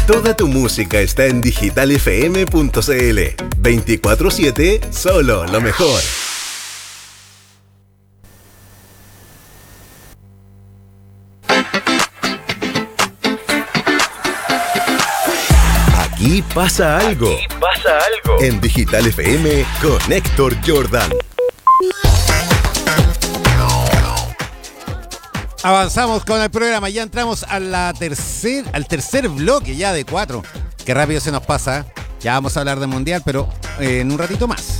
Toda tu música está en digitalfm.cl. 24/7, solo lo mejor. Aquí pasa algo. En Digital FM con Héctor Jordan. Avanzamos con el programa, ya entramos a al tercer bloque ya de 4. Qué rápido se nos pasa. Ya vamos a hablar del Mundial, pero en un ratito más.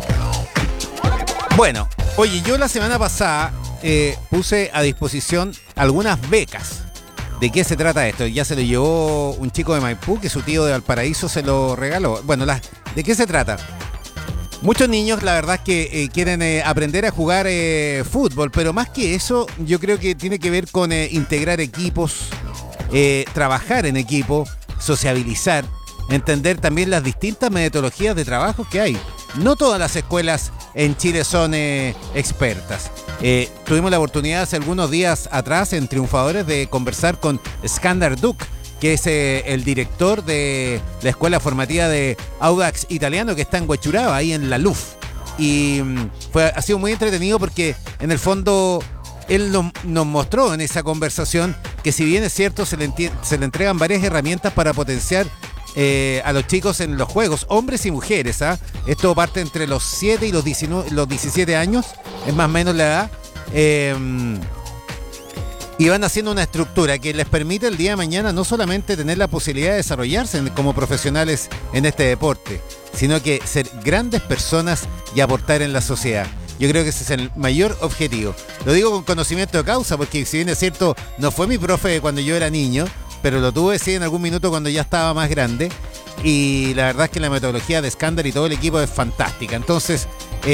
Bueno, oye, yo la semana pasada puse a disposición algunas becas. ¿De qué se trata esto? Ya se lo llevó un chico de Maipú, que su tío de Valparaíso se lo regaló. Bueno, ¿de qué se trata? Muchos niños, la verdad es que quieren aprender a jugar fútbol, pero más que eso, yo creo que tiene que ver con integrar equipos, trabajar en equipo, sociabilizar, entender también las distintas metodologías de trabajo que hay. No todas las escuelas en Chile son expertas. Tuvimos la oportunidad hace algunos días atrás en Triunfadores de conversar con Skander Duk, que es el director de la escuela formativa de Audax Italiano, que está en Huechuraba, ahí en la LUF. Y ha sido muy entretenido porque en el fondo él nos mostró en esa conversación que, si bien es cierto, se le entregan varias herramientas para potenciar a los chicos en los juegos, hombres y mujeres. Esto parte entre los 7 y los 17 años, es más o menos la edad. Y van haciendo una estructura que les permite el día de mañana no solamente tener la posibilidad de desarrollarse como profesionales en este deporte, sino que ser grandes personas y aportar en la sociedad. Yo creo que ese es el mayor objetivo. Lo digo con conocimiento de causa, porque si bien es cierto, no fue mi profe cuando yo era niño, pero lo tuve sí en algún minuto cuando ya estaba más grande. Y la verdad es que la metodología de Skander y todo el equipo es fantástica. Entonces,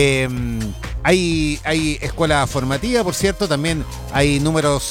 hay escuela formativa, por cierto, también hay números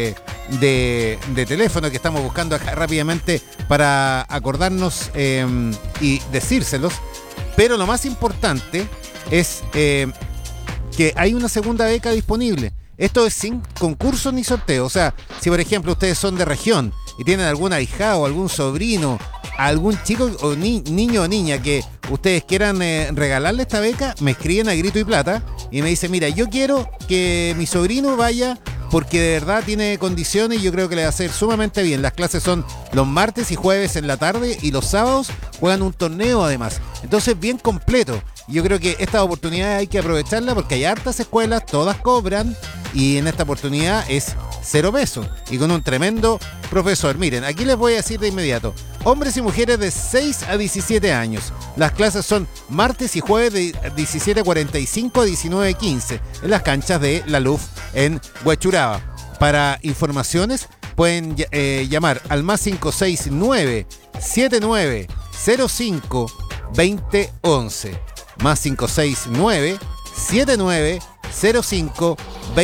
de teléfono que estamos buscando acá rápidamente para acordarnos y decírselos. Pero lo más importante es que hay una segunda beca disponible. Esto es sin concurso ni sorteo. O sea, si por ejemplo ustedes son de región y tienen algún ahijado, algún sobrino, algún chico o niño o niña que ustedes quieran regalarle esta beca, me escriben a Grito y Plata y me dicen: mira, yo quiero que mi sobrino vaya porque de verdad tiene condiciones y yo creo que le va a hacer sumamente bien. Las clases son los martes y jueves en la tarde y los sábados juegan un torneo además. Entonces, bien completo. Yo creo que esta oportunidad hay que aprovecharla porque hay hartas escuelas, todas cobran, y en esta oportunidad es 0 pesos y con un tremendo profesor. Miren, aquí les voy a decir de inmediato: hombres y mujeres de 6 a 17 años. Las clases son martes y jueves de 17:45 a 19:15 en las canchas de la LUF en Huechuraba. Para informaciones pueden llamar al más 569 79 05 2011. Más 569 79 05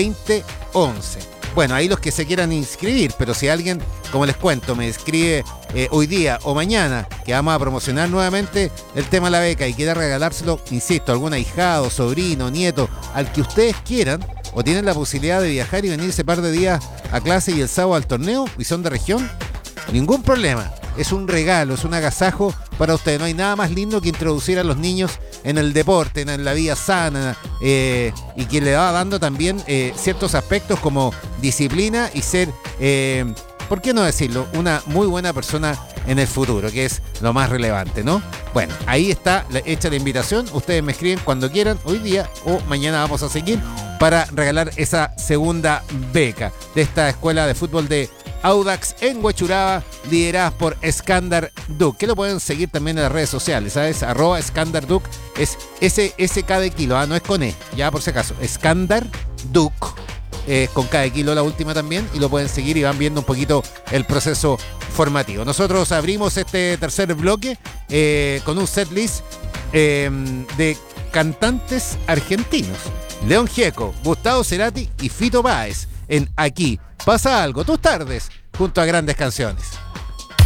2011. Bueno, ahí los que se quieran inscribir, pero si alguien, como les cuento, me escribe hoy día o mañana, que vamos a promocionar nuevamente el tema de la beca y quiera regalárselo, insisto, a algún ahijado, sobrino, nieto, al que ustedes quieran, o tienen la posibilidad de viajar y venirse par de días a clase y el sábado al torneo, y son de región, ningún problema. Es un regalo, es un agasajo para ustedes. No hay nada más lindo que introducir a los niños en el deporte, en la vida sana, y que le va dando también ciertos aspectos como disciplina y ser, ¿por qué no decirlo?, una muy buena persona en el futuro, que es lo más relevante, ¿no? Bueno, ahí está hecha la invitación. Ustedes me escriben cuando quieran, hoy día o mañana vamos a seguir para regalar esa segunda beca de esta escuela de fútbol de Audax en Huechuraba, lideradas por Skander Duk, que lo pueden seguir también en las redes sociales, ¿sabes? @Skander Duk, es SK de kilo, no es con E, ya por si acaso, Skander Duk, con K de kilo la última también, y lo pueden seguir y van viendo un poquito el proceso formativo. Nosotros abrimos este tercer bloque con un setlist de cantantes argentinos: León Gieco, Gustavo Cerati y Fito Páez, en Aquí Pasa Algo, tus tardes junto a grandes canciones.